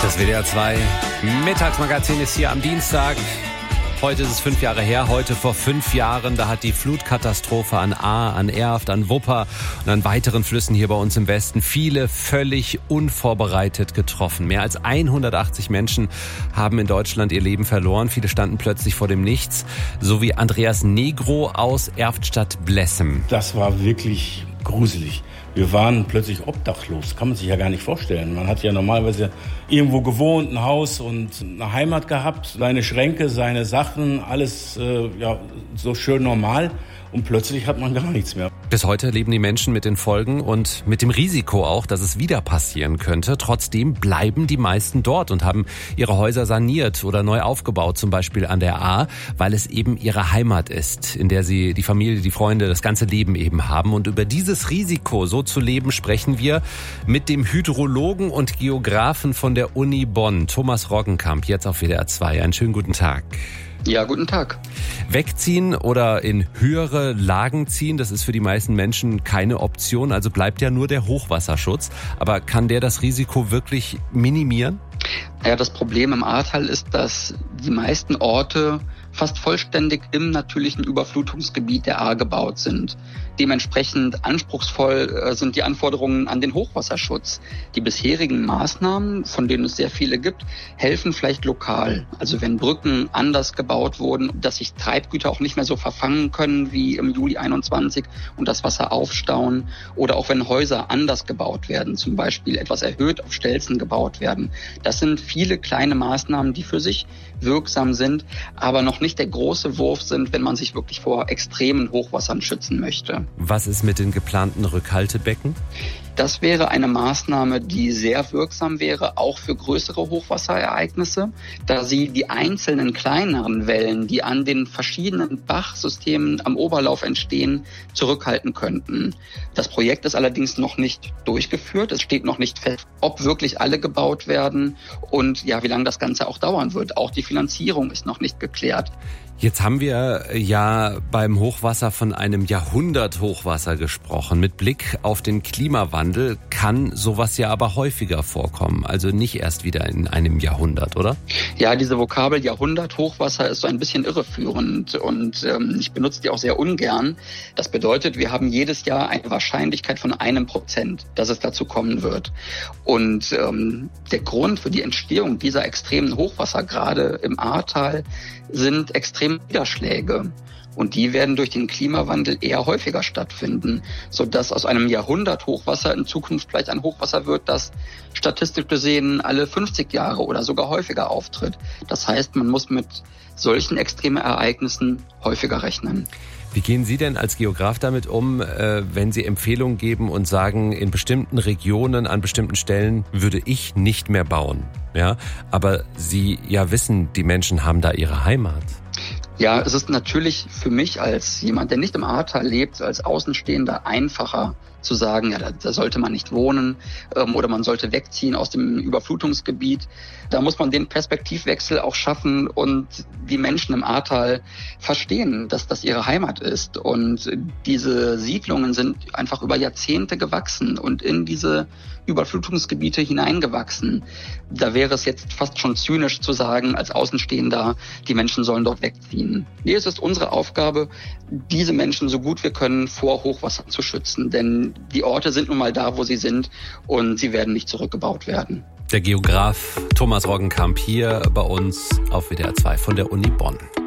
Das WDR 2 Mittagsmagazin ist hier am Dienstag. Heute ist es 5 Jahre her. Heute vor 5 Jahren, da hat die Flutkatastrophe an Ahr, an Erft, an Wupper und an weiteren Flüssen hier bei uns im Westen viele völlig unvorbereitet getroffen. Mehr als 180 Menschen haben in Deutschland ihr Leben verloren. Viele standen plötzlich vor dem Nichts. So wie Andreas Negro aus Erftstadt-Blessem. Das war wirklich gruselig. Wir waren plötzlich obdachlos, kann man sich ja gar nicht vorstellen. Man hat ja normalerweise irgendwo gewohnt, ein Haus und eine Heimat gehabt, seine Schränke, seine Sachen, alles so schön normal. Und plötzlich hat man gar nichts mehr. Bis heute leben die Menschen mit den Folgen und mit dem Risiko auch, dass es wieder passieren könnte. Trotzdem bleiben die meisten dort und haben ihre Häuser saniert oder neu aufgebaut, zum Beispiel an der Ahr, weil es eben ihre Heimat ist, in der sie die Familie, die Freunde, das ganze Leben eben haben. Und über dieses Risiko, so zu leben, sprechen wir mit dem Hydrologen und Geografen von der Uni Bonn, Thomas Roggenkamp, jetzt auf WDR 2. Einen schönen guten Tag. Ja, guten Tag. Wegziehen oder in höhere Lagen ziehen, das ist für die meisten Menschen keine Option. Also bleibt ja nur der Hochwasserschutz. Aber kann der das Risiko wirklich minimieren? Ja, das Problem im Ahrtal ist, dass die meisten Orte fast vollständig im natürlichen Überflutungsgebiet der Ahr gebaut sind. Dementsprechend anspruchsvoll sind die Anforderungen an den Hochwasserschutz. Die bisherigen Maßnahmen, von denen es sehr viele gibt, helfen vielleicht lokal. Also wenn Brücken anders gebaut wurden, dass sich Treibgüter auch nicht mehr so verfangen können wie im Juli 21 und das Wasser aufstauen. Oder auch wenn Häuser anders gebaut werden, zum Beispiel etwas erhöht auf Stelzen gebaut werden. Das sind viele kleine Maßnahmen, die für sich wirksam sind, aber noch nicht der große Wurf sind, wenn man sich wirklich vor extremen Hochwassern schützen möchte. Was ist mit den geplanten Rückhaltebecken? Das wäre eine Maßnahme, die sehr wirksam wäre, auch für größere Hochwasserereignisse, da sie die einzelnen kleineren Wellen, die an den verschiedenen Bachsystemen am Oberlauf entstehen, zurückhalten könnten. Das Projekt ist allerdings noch nicht durchgeführt. Es steht noch nicht fest, ob wirklich alle gebaut werden und wie lange das Ganze auch dauern wird. Auch die Finanzierung ist noch nicht geklärt. Jetzt haben wir ja beim Hochwasser von einem Jahrhundert-Hochwasser gesprochen. Mit Blick auf den Klimawandel kann sowas ja aber häufiger vorkommen. Also nicht erst wieder in einem Jahrhundert, oder? Ja, diese Vokabel Jahrhundert-Hochwasser ist so ein bisschen irreführend und ich benutze die auch sehr ungern. Das bedeutet, wir haben jedes Jahr eine Wahrscheinlichkeit von 1%, dass es dazu kommen wird. Und der Grund für die Entstehung dieser extremen Hochwasser, gerade im Ahrtal, sind extreme Niederschläge. Und die werden durch den Klimawandel eher häufiger stattfinden, sodass aus einem Jahrhundert-Hochwasser in Zukunft vielleicht ein Hochwasser wird, das statistisch gesehen alle 50 Jahre oder sogar häufiger auftritt. Das heißt, man muss mit solchen extremen Ereignissen häufiger rechnen. Wie gehen Sie denn als Geograf damit um, wenn Sie Empfehlungen geben und sagen, in bestimmten Regionen, an bestimmten Stellen würde ich nicht mehr bauen? Ja, aber Sie wissen, die Menschen haben da ihre Heimat. Ja, es ist natürlich für mich als jemand, der nicht im Ahrtal lebt, als Außenstehender einfacher zu sagen, da sollte man nicht wohnen oder man sollte wegziehen aus dem Überflutungsgebiet. Da muss man den Perspektivwechsel auch schaffen und die Menschen im Ahrtal verstehen, dass das ihre Heimat ist. Und diese Siedlungen sind einfach über Jahrzehnte gewachsen und in diese Überflutungsgebiete hineingewachsen. Da wäre es jetzt fast schon zynisch zu sagen, als Außenstehender, die Menschen sollen dort wegziehen. Nee, es ist unsere Aufgabe, diese Menschen so gut wir können vor Hochwasser zu schützen. Denn die Orte sind nun mal da, wo sie sind und sie werden nicht zurückgebaut werden. Der Geograf Thomas Roggenkamp hier bei uns auf WDR 2 von der Uni Bonn.